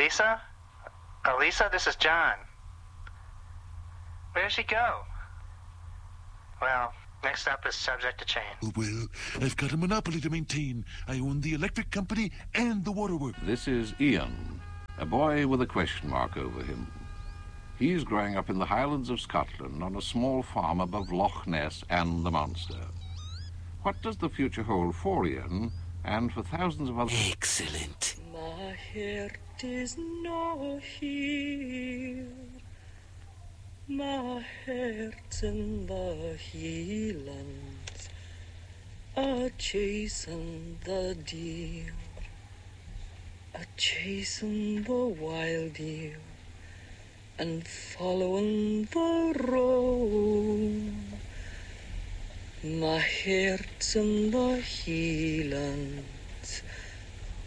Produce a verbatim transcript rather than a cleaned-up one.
Lisa? Uh, Lisa, this is John. Where did she go? Well, next up is subject to change. Oh, well, I've got a monopoly to maintain. I own the electric company and the waterworks. This is Ian, a boy with a question mark over him. He's growing up in the Highlands of Scotland on a small farm above Loch Ness and the Munster. What does the future hold for Ian and for thousands of other... Excellent. My heart is not here. My heart's in the Highlands, a chasing the deer, a chasing the wild deer, and following the road. My heart's in the Highlands.